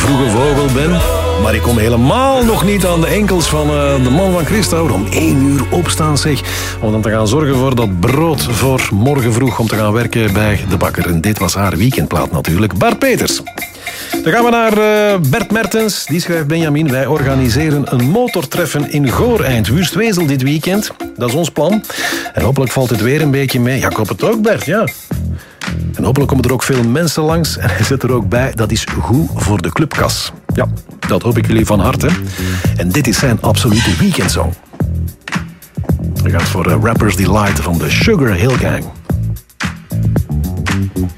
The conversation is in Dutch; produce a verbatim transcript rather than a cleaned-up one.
vroege vogel ben. Maar ik kom helemaal nog niet aan de enkels van uh, de man van Christouw. Om één uur opstaan, zeg. Om dan te gaan zorgen voor dat brood voor morgen vroeg om te gaan werken bij de bakker. En dit was haar weekendplaat natuurlijk. Bart Peters. Dan gaan we naar uh, Bert Mertens. Die schrijft: Benjamin, wij organiseren een motortreffen in Goor eind Wurstwezel dit weekend. Dat is ons plan. En hopelijk valt het weer een beetje mee. Ja, ik hoop het ook, Bert, ja. En hopelijk komen er ook veel mensen langs. En hij zet er ook bij, dat is goed voor de clubkas. Ja, dat hoop ik jullie van harte. En dit is zijn absolute weekendsong. Hij gaat voor uh, Rapper's Delight van de Sugar Hill Gang.